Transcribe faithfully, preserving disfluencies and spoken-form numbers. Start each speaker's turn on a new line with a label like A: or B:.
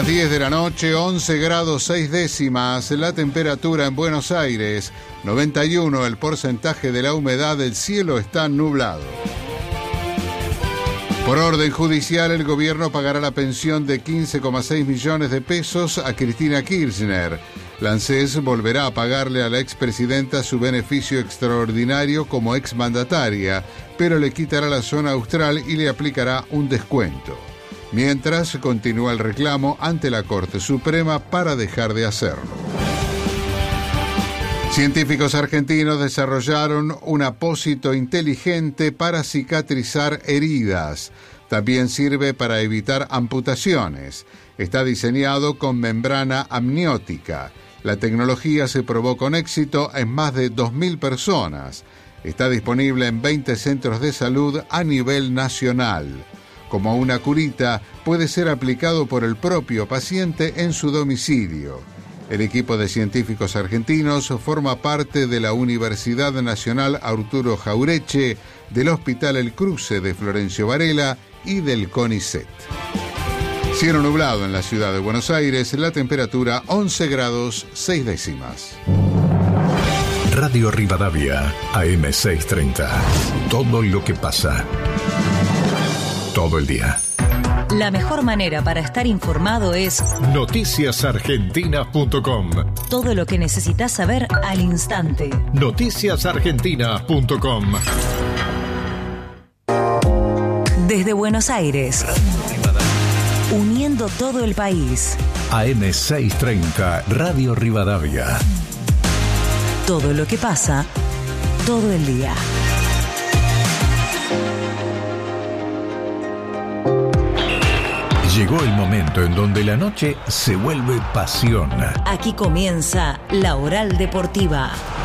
A: las diez de la noche, once grados seis décimas, la temperatura en Buenos Aires, noventa y uno el porcentaje de la humedad, el cielo está nublado. Por orden judicial, el gobierno pagará la pensión de quince coma seis millones de pesos a Cristina Kirchner. La ANSES volverá a pagarle a la expresidenta su beneficio extraordinario como exmandataria, pero le quitará la zona austral y le aplicará un descuento. Mientras, continúa el reclamo ante la Corte Suprema para dejar de hacerlo. Científicos argentinos desarrollaron un apósito inteligente para cicatrizar heridas. También sirve para evitar amputaciones. Está diseñado con membrana amniótica. La tecnología se probó con éxito en más de dos mil personas. Está disponible en veinte centros de salud a nivel nacional. Como una curita, puede ser aplicado por el propio paciente en su domicilio. El equipo de científicos argentinos forma parte de la Universidad Nacional Arturo Jaureche, del Hospital El Cruce de Florencio Varela y del CONICET. Cielo nublado en la ciudad de Buenos Aires, la temperatura once grados seis décimas.
B: Radio Rivadavia, A M seiscientos treinta. Todo lo que pasa. Todo el día.
C: La mejor manera para estar informado es
B: noticias argentinas punto com.
C: Todo lo que necesitas saber al instante.
B: noticias argentinas punto com.
C: Desde Buenos Aires, uniendo todo el país.
B: A M seiscientos treinta, Radio Rivadavia.
C: Todo lo que pasa, todo el día.
B: Llegó el momento en donde la noche se vuelve pasión.
C: Aquí comienza La Oral Deportiva.